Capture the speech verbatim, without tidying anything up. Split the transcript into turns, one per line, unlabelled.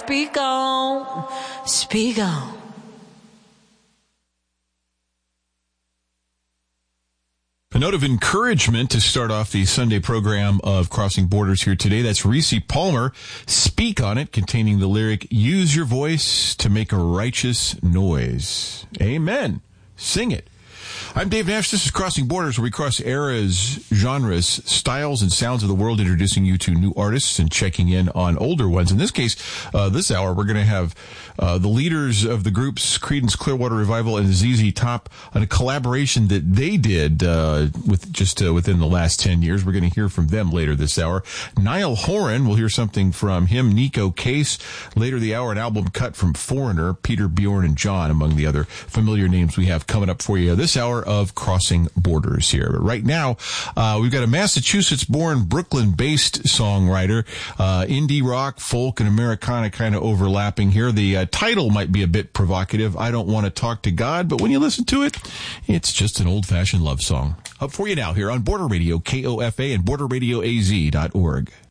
speak on, speak on.
A note of encouragement to start off the Sunday program of Crossing Borders here today. That's Reese Palmer, Speak on It, containing the lyric, use your voice to make a righteous noise. Amen. Sing it. I'm Dave Nash. This is Crossing Borders, where we cross eras, genres, styles, and sounds of the world, introducing you to new artists and checking in on older ones. In this case, uh, this hour, we're going to have uh, the leaders of the groups Creedence Clearwater Revival and Z Z Top on a collaboration that they did uh, with just uh, within the last ten years. We're going to hear from them later this hour. Niall Horan, we'll hear something from him. Nico Case, later the hour, an album cut from Foreigner, Peter, Bjorn, and John, among the other familiar names we have coming up for you this hour of Crossing Borders here. But right now, uh, we've got a Massachusetts-born, Brooklyn-based songwriter, uh, indie rock, folk, and Americana kind of overlapping here. The uh, title might be a bit provocative, I Don't Want to Talk to God, but when you listen to it, it's just an old-fashioned love song. Up for you now here on Border Radio, K O F A, and border radio A Z dot org.